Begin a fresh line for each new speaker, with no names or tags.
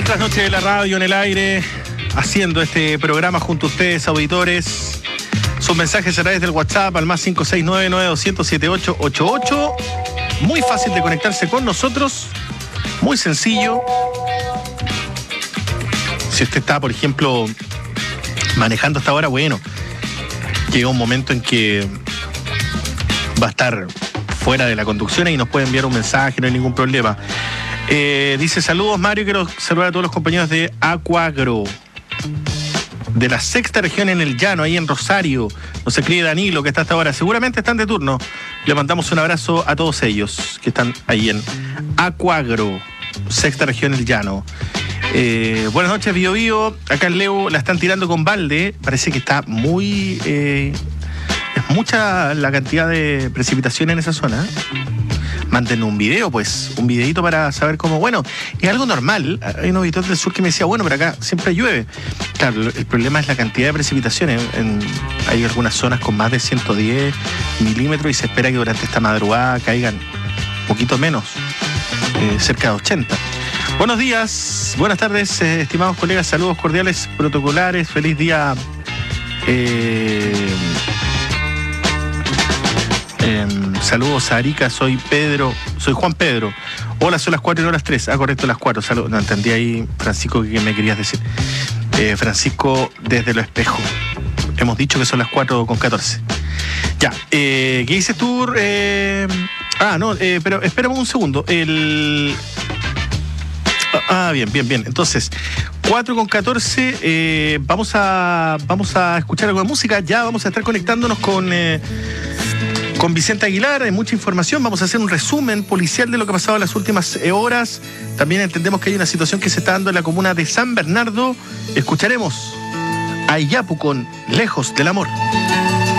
Noche tras noche de la radio en el aire, haciendo este programa junto a ustedes, auditores. Sus mensajes a través del WhatsApp al más 569-9200-7888. Muy fácil de conectarse con nosotros, muy sencillo. Si usted está, por ejemplo, manejando hasta ahora, bueno, llega un momento en que va a estar fuera de la conducción y nos puede enviar un mensaje, no hay ningún problema. Dice, saludos Mario, quiero saludar a todos los compañeros de Acuagro, de la sexta región en el Llano, ahí en Rosario. Nos escribe Danilo, que está hasta ahora, seguramente están de turno. Le mandamos un abrazo a todos ellos que están ahí en Acuagro, sexta región en el Llano. Buenas noches, Bio Bio. Acá en Leo la están tirando con balde. Parece que está muy... es mucha la cantidad de precipitación en esa zona. Mándenme un video, pues, un videito para saber cómo... Bueno, es algo normal. Hay un auditor del sur que me decía, bueno, pero acá siempre llueve. Claro, el problema es la cantidad de precipitaciones. Hay algunas zonas con más de 110 milímetros y se espera que durante esta madrugada caigan un poquito menos, cerca de 80. Buenos días, buenas tardes, estimados colegas, saludos cordiales, protocolares, feliz día. Saludos a Arica, soy Juan Pedro. Hola, son las 4 y no las 3. Ah, correcto, las 4. No entendí ahí, Francisco, qué me querías decir. Francisco, desde Los Espejos. Hemos dicho que son las 4:14. Ya, ¿qué dices tú? Pero espérame un segundo. Bien. Entonces, 4:14, vamos a escuchar algo de música. Ya vamos a estar conectándonos con Vicente Aguilar. Hay mucha información. Vamos a hacer un resumen policial de lo que ha pasado en las últimas horas. También entendemos que hay una situación que se está dando en la comuna de San Bernardo. Escucharemos a Iyapu con Lejos del Amor.